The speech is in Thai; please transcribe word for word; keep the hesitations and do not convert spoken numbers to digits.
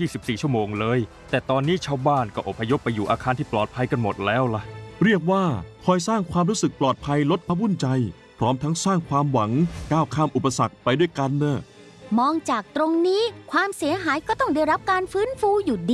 ยี่สิบสี่ ชั่วโมงเลยแต่ตอนนี้ชาวบ้านก็อพยพไปอยู่อาคารที่ปลอดภัยกันหมดแล้วล่ะเรียกว่าคอยสร้างความรู้สึกปลอดภัยลดความวุ่นใจพร้อมทั้งสร้างความหวังก้าวข้ามอุปสรรคไปด้วยกันเนอะมองจากตรงนี้ความเสียหายก็ต้องได้รับการฟื้นฟูอยู่ดี